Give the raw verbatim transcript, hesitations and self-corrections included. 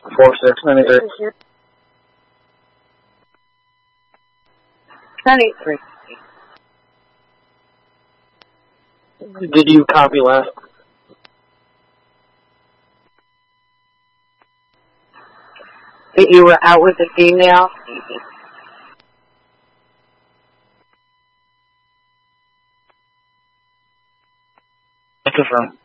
Four six ninety-three. ninety-three. Did you copy last? That you were out with a female? Confirm.